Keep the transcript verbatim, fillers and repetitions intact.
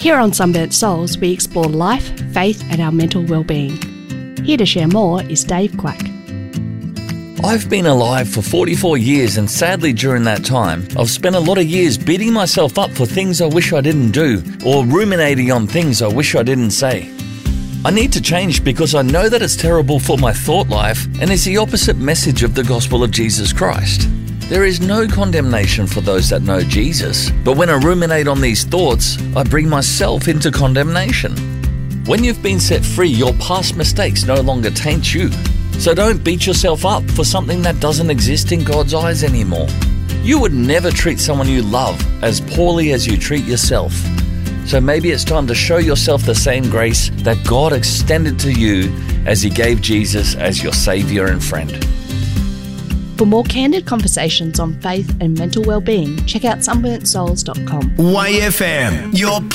Here on Sunburnt Souls, we explore life, faith and our mental well-being. Here to share more is Dave Quack. I've been alive for forty-four years, and sadly during that time, I've spent a lot of years beating myself up for things I wish I didn't do, or ruminating on things I wish I didn't say. I need to change because I know that it's terrible for my thought life and is the opposite message of the gospel of Jesus Christ. There is no condemnation for those that know Jesus, but when I ruminate on these thoughts, I bring myself into condemnation. When you've been set free, your past mistakes no longer taint you. So don't beat yourself up for something that doesn't exist in God's eyes anymore. You would never treat someone you love as poorly as you treat yourself. So maybe it's time to show yourself the same grace that God extended to you as He gave Jesus as your Saviour and friend. For more candid conversations on faith and mental well-being, check out sunburnt souls dot com. Y F M, your